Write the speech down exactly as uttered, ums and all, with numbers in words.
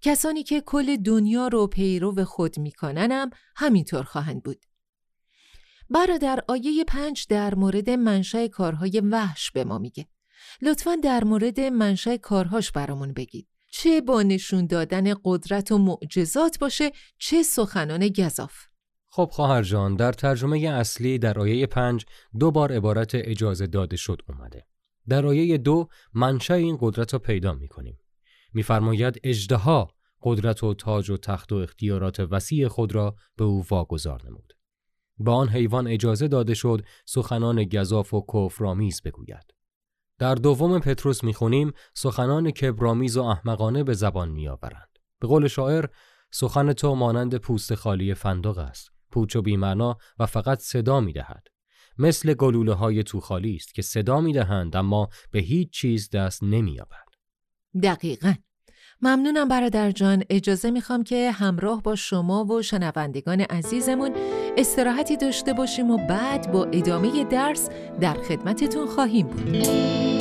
کسانی که کل دنیا رو پیرو خود میکنن هم همینطور خواهند بود. برادر آیه پنج در مورد منشأ کارهای وحش به ما میگه. لطفاً در مورد منشأ کارهاش برامون بگید. چه با نشون دادن قدرت و معجزات باشه، چه سخنان گزاف. خب خواهر جان، در ترجمه اصلی در آیه پنج دو بار عبارت اجازه داده شد اومده. در آیه دو منشأ این قدرت رو پیدا می‌کنیم. می‌فرماید اژدها قدرت و تاج و تخت و اختیارات وسیع خود را به او واگذار نمود. با آن حیوان اجازه داده شد سخنان گزاف و کفرآمیز بگوید. در دوم پتروس می‌خونیم سخنان کبرآمیز و احمقانه به زبان می‌آورند. به قول شاعر سخن تو مانند پوست خالی فندق است، پوچ و بی‌معنا و فقط صدا می‌دهد. مثل گلوله‌های توخالی است که صدا می‌دهند اما به هیچ چیز دست نمی‌یابند. دقیقاً. ممنونم برادر جان. اجازه میخوام که همراه با شما و شنوندگان عزیزمون استراحتی داشته باشیم و بعد با ادامه درس در خدمتتون خواهیم بود.